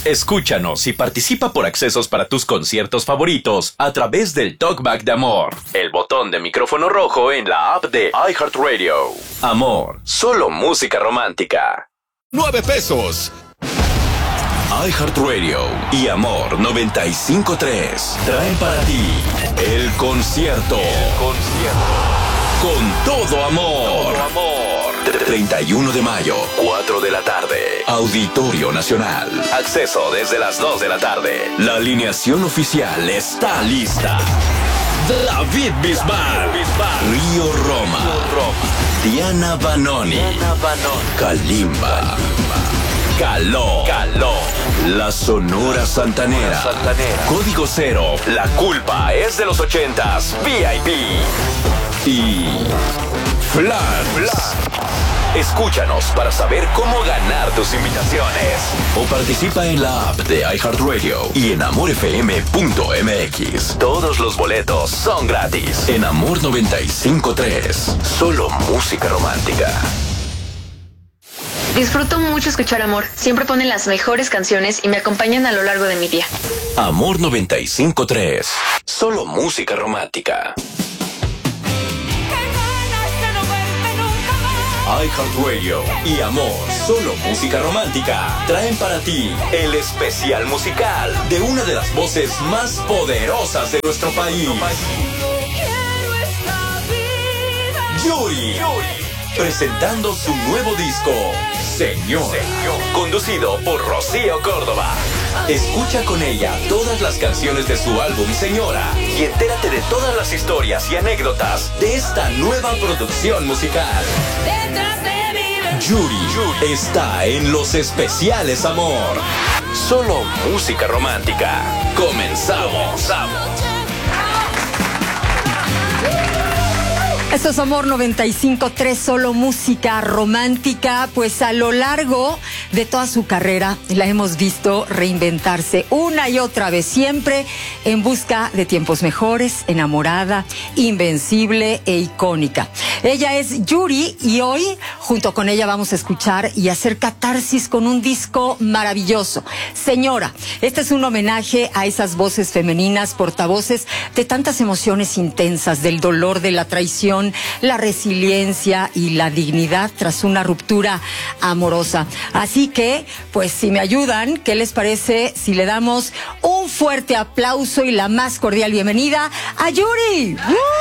Escúchanos y participa por accesos para tus conciertos favoritos a través del Talkback de Amor, el botón de micrófono rojo en la app de iHeartRadio. Amor, solo música romántica. 9 pesos. iHeartRadio y Amor 95.3 traen para ti el concierto. Con todo amor. 31 de mayo, 4 de la tarde. Auditorio Nacional. Acceso desde las 2 de la tarde. La alineación oficial está lista. David Bisbal, Río Roma, Diana Vanoni, Kalimba, Caló, La Sonora Santanera, Código Cero, La Culpa es de los 80s, VIP y Flans. Escúchanos para saber cómo ganar tus invitaciones. O participa en la app de iHeartRadio y en amorfm.mx. Todos los boletos son gratis. En Amor 95.3. Solo música romántica. Disfruto mucho escuchar Amor. Siempre ponen las mejores canciones y me acompañan a lo largo de mi día. Amor 95.3. Solo música romántica. iHeartRadio y Amor, solo música romántica, traen para ti el especial musical de una de las voces más poderosas de nuestro país. Yuri, presentando su nuevo disco, Señor, conducido por Rocío Córdoba. Escucha con ella todas las canciones de su álbum Señora y entérate de todas las historias y anécdotas de esta nueva producción musical. Yuri está en los especiales Amor. Solo música romántica. Comenzamos. Esto es Amor 95.3, solo música romántica. Pues a lo largo de toda su carrera la hemos visto reinventarse una y otra vez, siempre en busca de tiempos mejores, enamorada, invencible e icónica. Ella es Yuri y hoy junto con ella vamos a escuchar y hacer catarsis con un disco maravilloso. Señora, este es un homenaje a esas voces femeninas, portavoces de tantas emociones intensas, del dolor, de la traición, la resiliencia y la dignidad tras una ruptura amorosa. Así que, pues si me ayudan, ¿qué les parece si le damos un fuerte aplauso y la más cordial bienvenida a Yuri?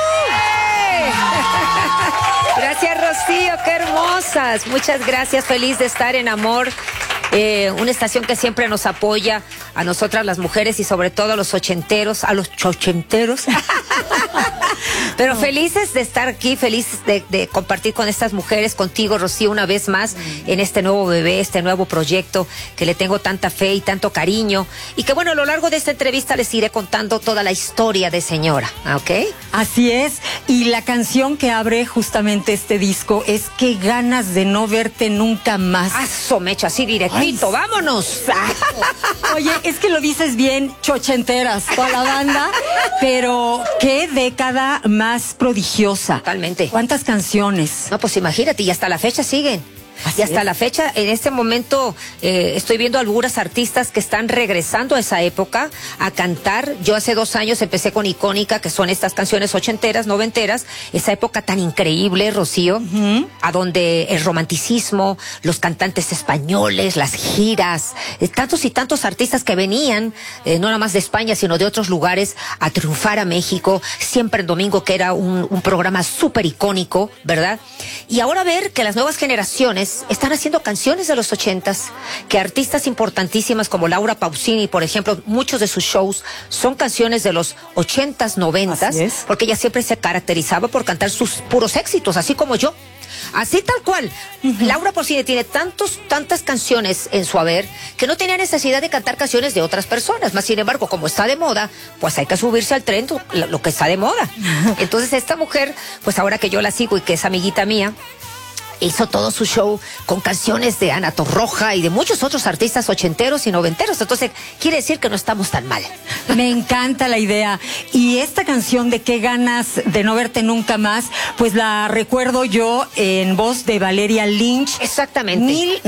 Gracias, Rocío, qué hermosas. Muchas gracias, feliz de estar en Amor. Una estación que siempre nos apoya a nosotras las mujeres y sobre todo a los ochenteros, a los chochenteros. Pero felices de estar aquí, felices de compartir con estas mujeres, contigo, Rocío, una vez más en este nuevo bebé, este nuevo proyecto que le tengo tanta fe y tanto cariño. Y que bueno, a lo largo de esta entrevista les iré contando toda la historia de Señora, ¿ok? Así es, y la canción que abre justamente este disco es Qué ganas de no verte nunca más. Aso, mecha, así directito, vámonos. Oye, es que lo dices bien, chochenteras, toda la banda, pero qué década más prodigiosa. Totalmente. ¿Cuántas canciones? No, pues imagínate, y hasta la fecha siguen. Y hasta la fecha, en este momento, estoy viendo algunas artistas que están regresando a esa época a cantar. Yo hace 2 años empecé con Icónica, que son estas canciones ochenteras, noventeras, esa época tan increíble, Rocío, a donde el romanticismo, los cantantes españoles, las giras, tantos y tantos artistas que venían, no nada más de España, sino de otros lugares, a triunfar a México, siempre en domingo, que era un programa súper icónico, ¿verdad? Y ahora ver que las nuevas generaciones están haciendo canciones de los 80s, que artistas importantísimas como Laura Pausini, por ejemplo, muchos de sus shows son canciones de los 80s, 90s, porque ella siempre se caracterizaba por cantar sus puros éxitos, así como yo. Así tal cual. Laura Pausini tiene tantas canciones en su haber que no tenía necesidad de cantar canciones de otras personas. Más sin embargo, como está de moda, pues hay que subirse al tren lo que está de moda. Entonces esta mujer, pues ahora que yo la sigo y que es amiguita mía, hizo todo su show con canciones de Ana Torroja y de muchos otros artistas ochenteros y noventeros. Entonces, quiere decir que no estamos tan mal. Me encanta la idea. Y esta canción de Qué ganas de no verte nunca más, pues la recuerdo yo en voz de Valeria Lynch. Exactamente.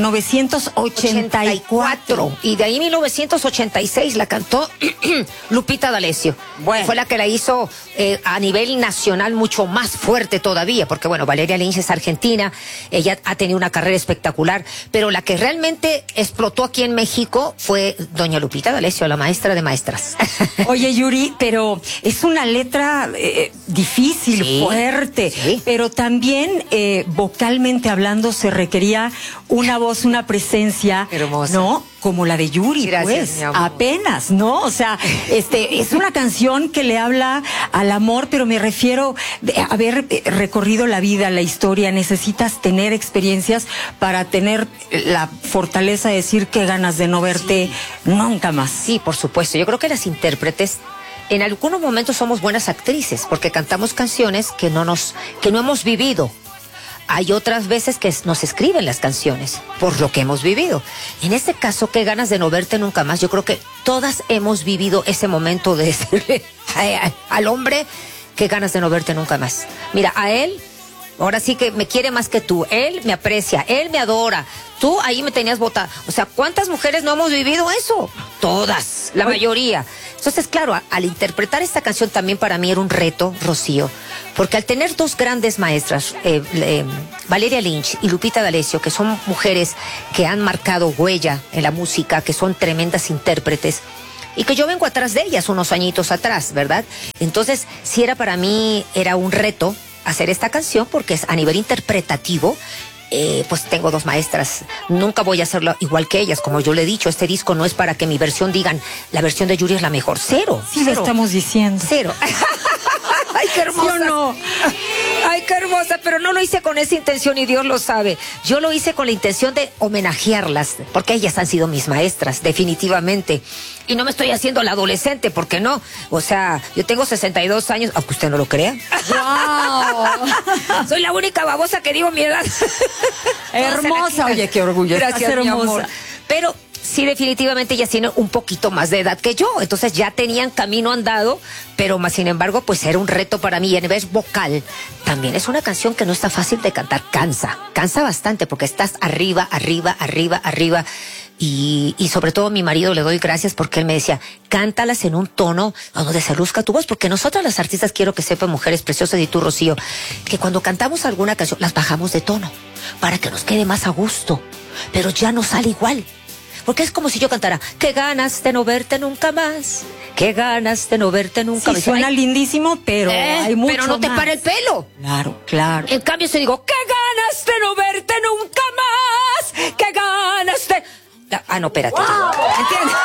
1984. Y de ahí 1986 la cantó Lupita D'Alessio. Bueno. Fue la que la hizo a nivel nacional mucho más fuerte todavía, porque bueno, Valeria Lynch es argentina, ella ha tenido una carrera espectacular, pero la que realmente explotó aquí en México fue doña Lupita D'Alessio, la maestra de maestras. Oye, Yuri, pero es una letra difícil, Sí, fuerte, sí. pero también vocalmente hablando se requería una voz, una presencia, Hermosa. ¿no? Como la de Yuri, Gracias, pues, mi amor. apenas, ¿no? O sea, es una canción que le habla al amor, pero me refiero a haber recorrido la vida, la historia. Necesitas tener experiencias para tener la fortaleza de decir qué ganas de no verte nunca más. Sí, por supuesto. Yo creo que las intérpretes en algunos momentos somos buenas actrices porque cantamos canciones que no hemos vivido. Hay otras veces que nos escriben las canciones por lo que hemos vivido. En este caso, qué ganas de no verte nunca más. Yo creo que todas hemos vivido ese momento de decirle al hombre qué ganas de no verte nunca más. Mira, a él, ahora sí que me quiere más que tú. Él me aprecia, él me adora. Tú ahí me tenías botada. O sea, ¿cuántas mujeres no hemos vivido eso? Todas, la mayoría. Entonces, claro, al interpretar esta canción también para mí era un reto, Rocío, porque al tener dos grandes maestras, Valeria Lynch y Lupita D'Alessio, que son mujeres que han marcado huella en la música, que son tremendas intérpretes, y que yo vengo atrás de ellas unos añitos atrás, ¿verdad? Entonces, sí para mí era un reto hacer esta canción porque es a nivel interpretativo. Pues tengo dos maestras, nunca voy a hacerlo igual que ellas, como yo le he dicho, este disco no es para que mi versión digan, la versión de Yuri es la mejor, cero. Sí, lo estamos diciendo. Cero. Ay, qué hermosa. ¿Sí o no? Ay, qué hermosa, pero no lo hice con esa intención y Dios lo sabe. Yo lo hice con la intención de homenajearlas, porque ellas han sido mis maestras, definitivamente. Y no me estoy haciendo la adolescente, porque no. O sea, yo tengo 62 años, aunque usted no lo crea. ¡Wow! Soy la única babosa que digo mi edad. Hermosa, oye, qué orgullo. Gracias, Estás mi hermosa. amor. Pero sí, definitivamente ellas tienen un poquito más de edad que yo, entonces ya tenían camino andado, pero más sin embargo, pues era un reto para mí. Y a nivel vocal, también es una canción que no está fácil de cantar, cansa bastante, porque estás arriba. Y sobre todo a mi marido le doy gracias porque él me decía, cántalas en un tono donde se luzca tu voz, porque nosotras las artistas, quiero que sepan, mujeres preciosas, y tú, Rocío, que cuando cantamos alguna canción las bajamos de tono para que nos quede más a gusto, pero ya no sale igual. Porque es como si yo cantara, qué ganas de no verte nunca más, qué ganas de no verte nunca más. Sí, suena lindísimo, pero hay mucho pero no te más. para el pelo. Claro, claro. En cambio, si digo, qué ganas de no verte nunca más, qué ganas de... Ah, no, espérate. ¿Entiendes?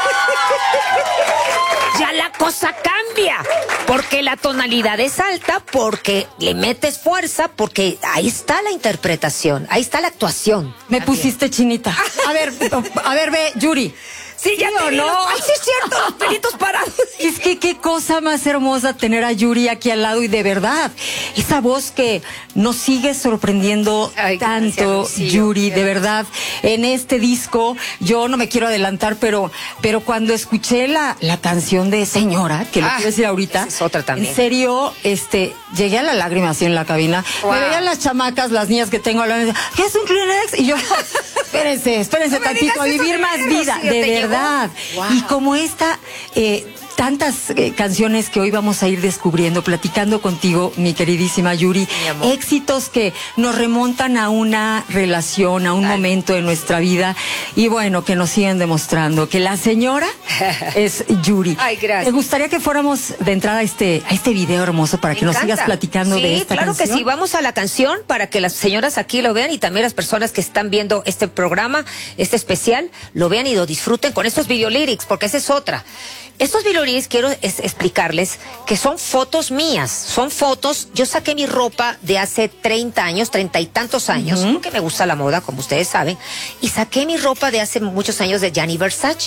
Ya la cosa cambia, porque la tonalidad es alta, porque le metes fuerza, porque ahí está la interpretación, ahí está la actuación. Me pusiste chinita. A ver, ve, Yuri. Sí, ya ¿Sí o te vi no? los- Ay, sí es cierto, los pelitos parados. Es que qué cosa más hermosa tener a Yuri aquí al lado, y de verdad, esa voz que nos sigue sorprendiendo Ay, gracias, tanto, Rocío. Yuri, de verdad. En este disco, yo no me quiero adelantar, pero cuando escuché la canción de Señora, que lo quiero decir ahorita, esa es otra también. en serio, llegué a la lágrima así en la cabina. Wow. Me veían las chamacas, las niñas que tengo hablando, ¿qué es un Kleenex? Y yo, espérense No me tantito, a digas eso vivir de más mí, vida, Rocío, de ¿te llegó? verdad. Wow. Y como esta, tantas canciones que hoy vamos a ir descubriendo, platicando contigo, mi queridísima Yuri, Mi amor. éxitos que nos remontan a una relación, a un momento de nuestra vida, y bueno, que nos siguen demostrando que la señora es Yuri. Ay, gracias. ¿Te gustaría que fuéramos de entrada a este video hermoso para que Me nos sigas encanta. platicando Sí, de esta claro canción? que sí. Vamos a la canción para que las señoras aquí lo vean y también las personas que están viendo este programa, este especial, lo vean y lo disfruten con estos videolyrics, porque esa es otra. Estos videolyrics quiero explicarles que son fotos mías, son fotos. Yo saqué mi ropa de hace 30 años, 30 y tantos años, porque me gusta la moda, como ustedes saben, y saqué mi ropa de hace muchos años de Gianni Versace.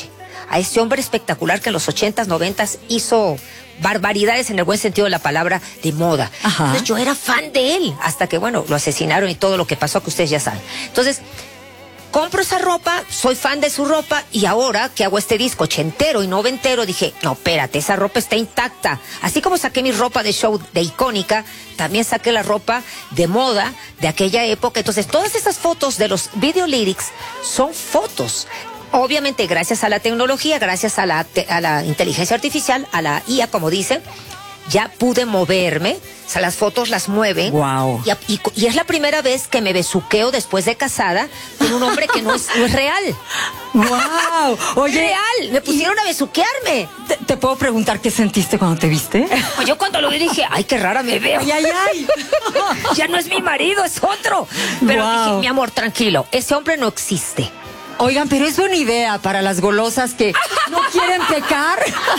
a ese hombre espectacular que en los 80s, 90s hizo barbaridades en el buen sentido de la palabra de moda. Ajá. Entonces yo era fan de él, hasta que bueno, lo asesinaron y todo lo que pasó que ustedes ya saben. Entonces, compro esa ropa, soy fan de su ropa y ahora que hago este disco ochentero y noventero, dije, no, espérate, esa ropa está intacta. Así como saqué mi ropa de show de Icónica, también saqué la ropa de moda de aquella época. Entonces, todas esas fotos de los video lyrics son fotos. Obviamente, gracias a la tecnología, gracias a la inteligencia artificial, a la IA, como dicen, ya pude moverme. O sea, las fotos las mueven. Wow. Y es la primera vez que me besuqueo después de casada con un hombre que no es real. Wow. Oye, real. Me pusieron a besuquearme. ¿Te puedo preguntar qué sentiste cuando te viste? Pues yo cuando lo vi dije, ay, qué rara me veo. Ay, ay, ay. Ya no es mi marido, es otro. Pero Wow. dije, mi amor, tranquilo, ese hombre no existe. Oigan, pero es buena idea para las golosas que no quieren pecar.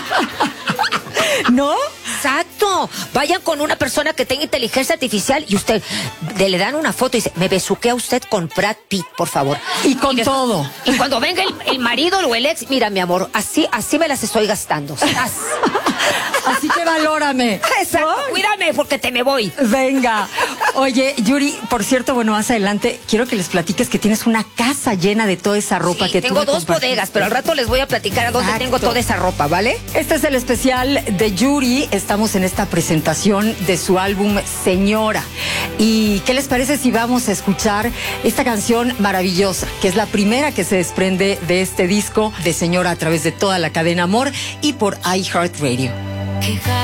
¿No? Exacto. Vayan con una persona que tenga inteligencia artificial y usted le dan una foto y dice, me besuquea usted con Brad Pitt, por favor. Y con todo. Y cuando venga el marido o el ex, mira, mi amor, así me las estoy gastando. Así que valórame. Exacto. ¿No? Cuídame porque te me voy. Venga. Oye, Yuri, por cierto, bueno, más adelante quiero que les platiques que tienes una casa llena de toda esa ropa Sí, que tengo tú me 2 bodegas, pero al rato les voy a platicar a dónde Exacto. tengo toda esa ropa, ¿vale? Este es el especial de Yuri. Estamos en esta presentación de su álbum Señora. ¿Y qué les parece si vamos a escuchar esta canción maravillosa, que es la primera que se desprende de este disco de Señora a través de toda la cadena Amor y por iHeartRadio?